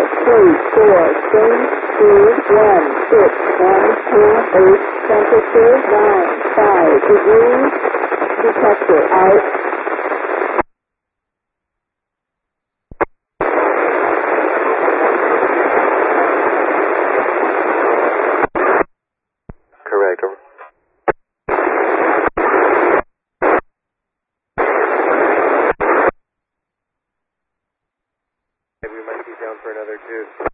3, 4, change speed 1, 6, 1, 2, 8, temperature 9, 5 degrees, detector out. Correct, over. We might be down for another 2.